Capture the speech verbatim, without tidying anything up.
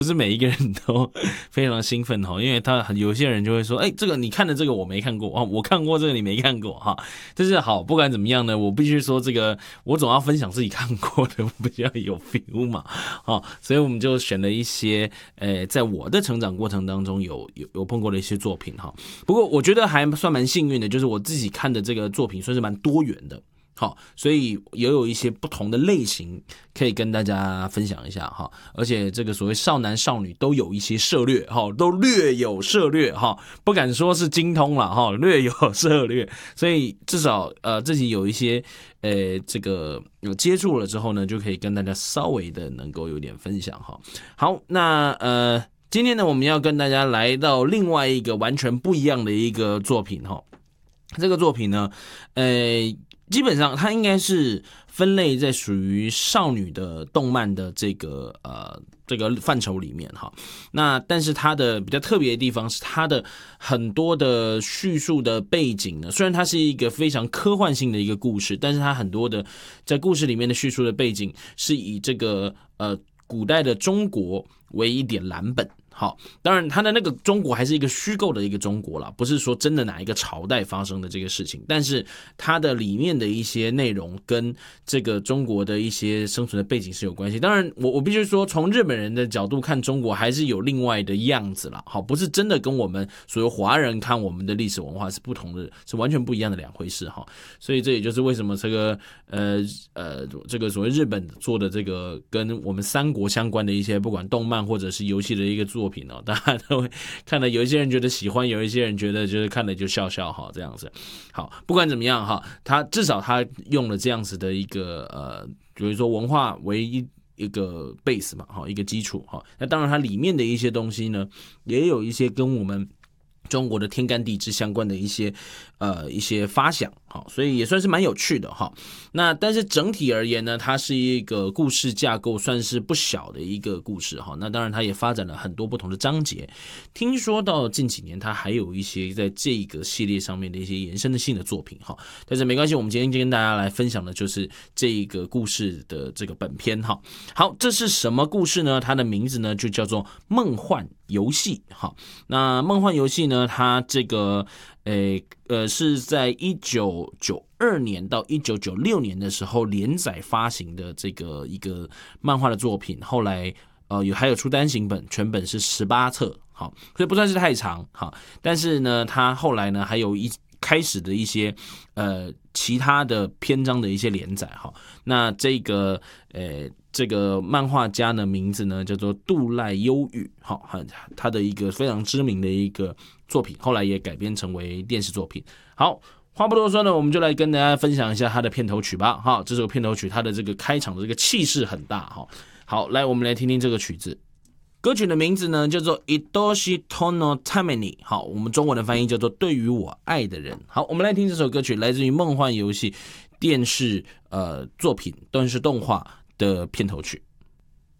不是每一个人都非常兴奋哈，因为他有些人就会说，哎、欸，这个你看的这个我没看过啊，我看过这个你没看过哈。但是好，不管怎么样呢，我必须说这个，我总要分享自己看过的，比较有 feel 嘛，好，所以我们就选了一些，呃，在我的成长过程当中有有有碰过的一些作品哈。不过我觉得还算蛮幸运的，就是我自己看的这个作品算是蛮多元的。好，所以也有一些不同的类型可以跟大家分享一下哈，而且这个所谓少男少女都有一些涉略哈，都略有涉略哈，不敢说是精通了哈，略有涉略，所以至少呃自己有一些呃这个有接触了之后呢，就可以跟大家稍微的能够有点分享哈。好，那呃今天呢我们要跟大家来到另外一个完全不一样的一个作品哈，这个作品呢，呃。基本上它应该是分类在属于少女的动漫的这个呃这个范畴里面哈。那但是它的比较特别的地方是它的很多的叙述的背景呢，虽然它是一个非常科幻性的一个故事，但是它很多的在故事里面的叙述的背景是以这个呃古代的中国为一点蓝本。好，当然他的那个中国还是一个虚构的一个中国啦，不是说真的哪一个朝代发生的这个事情，但是它的里面的一些内容跟这个中国的一些生存的背景是有关系。当然我我必须说从日本人的角度看中国还是有另外的样子啦，好，不是真的跟我们所有华人看我们的历史文化是不同的，是完全不一样的两回事哈。所以这也就是为什么这个呃呃这个所谓日本做的这个跟我们三国相关的一些不管动漫或者是游戏的一个作品哦，大家都会看了，有一些人觉得喜欢，有一些人觉得就是看了就笑笑哈，这样子。好，不管怎么样哈，他至少他用了这样子的一个呃，比如说文化为一一个 base 嘛，哈，一个基础哈。那当然它里面的一些东西呢，也有一些跟我们中国的天干地支相关的一些呃一些发想，好，所以也算是蛮有趣的哈。那但是整体而言呢，它是一个故事架构算是不小的一个故事哈。那当然它也发展了很多不同的章节，听说到近几年它还有一些在这个系列上面的一些延伸的性的作品哈。但是没关系，我们今天就跟大家来分享的就是这个故事的这个本篇哈。好，这是什么故事呢？它的名字呢就叫做梦幻游戏哈。那梦幻游戏呢，它这个诶呃是在一九九二年到一九九六年的时候连载发行的这个一个漫画的作品，后来呃有还有出单行本，全本是十八册，好，所以不算是太长，好，但是呢，它后来呢还有一开始的一些呃其他的篇章的一些连载哈。那这个呃这个漫画家的名字呢叫做杜赖优羽，好，他的一个非常知名的一个作品，后来也改编成为电视作品。好，话不多说呢，我们就来跟大家分享一下他的片头曲吧。哈，这首片头曲它的这个开场的这个气势很大哈。好，来我们来听听这个曲子。歌曲的名字呢叫做 Idoshi Tono Tameni， 好，我们中文的翻译叫做对于我爱的人。好，我们来听这首歌曲，来自于梦幻游戏电视呃作品，电视动画的片头曲。